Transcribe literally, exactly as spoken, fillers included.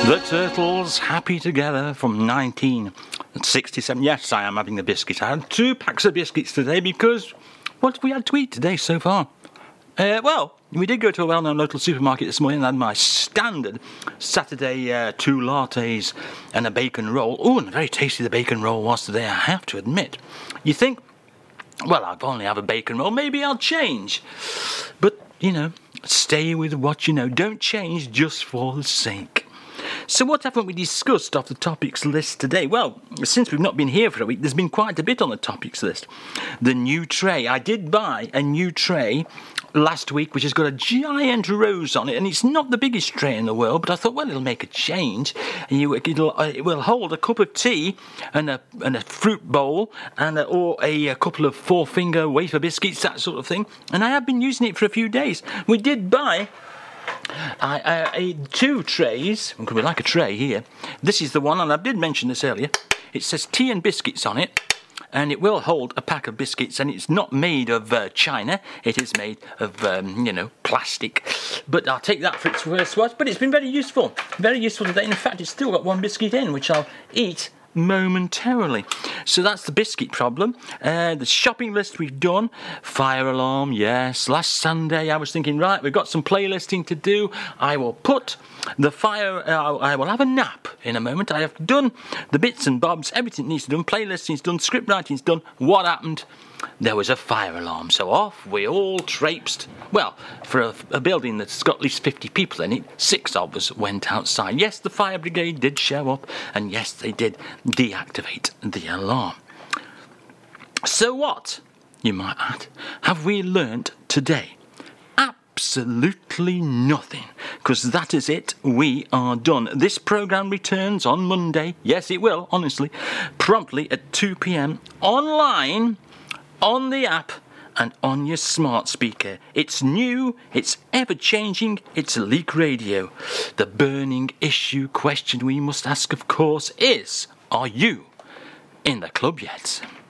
The Turtles, Happy Together from nineteen sixty-seven. Yes, I am having the biscuit. I had two packs of biscuits today because what have we had to eat today so far? Uh, well, we did go to a well-known local supermarket this morning and had my standard Saturday uh, two lattes and a bacon roll. Oh, and very tasty the bacon roll was today, I have to admit. You think, well, I'll only have a bacon roll, maybe I'll change. But, you know, stay with what you know. Don't change just for the sake. So what haven't we discussed off the topics list today? Well, since we've not been here for a week, there's been quite a bit on the topics list. The new tray. I did buy a new tray last week, which has got a giant rose on it, and it's not the biggest tray in the world, but I thought, well, it'll make a change. And you, it'll, uh, it will hold a cup of tea and a, and a fruit bowl and a, or a, a couple of four-finger wafer biscuits, that sort of thing. And I have been using it for a few days. We did buy I, I, I, two trays. We like a tray here. This is the one, and I did mention this earlier. It says tea and biscuits on it, and it will hold a pack of biscuits, and it's not made of uh, china. It is made of, um, you know, plastic. But I'll take that for its first worth. But it's been very useful. Very useful today. In fact, it's still got one biscuit in, which I'll eat momentarily. So that's the biscuit problem. Uh, the shopping list we've done. Fire alarm, yes. Last Sunday I was thinking, right, we've got some playlisting to do. I will put the fire, uh, I will have a nap in a moment. I have done the bits and bobs, everything needs to be done. Playlisting's done, script writing's done. What happened? There was a fire alarm, so off we all traipsed. Well, for a, a building that's got at least fifty people in it, six of us went outside. Yes, the fire brigade did show up, and yes, they did deactivate the alarm. So what, you might add, have we learnt today? Absolutely nothing, because that is it, we are done. This programme returns on Monday, yes it will, honestly, promptly at two p.m. online, on the app and on your smart speaker. It's new, it's ever-changing, it's Leak Radio. The burning issue question we must ask, of course, is, are you in the club yet?